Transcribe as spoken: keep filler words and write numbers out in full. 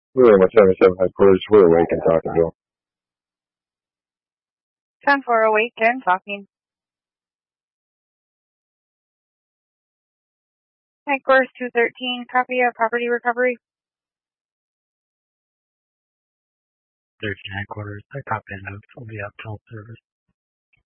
We're in seventy-seven headquarters. We're awake and talking to him. ten four awake and talking. Headquarters two thirteen, copy of property recovery. thirteen headquarters, I copy a note. We'll be up till service.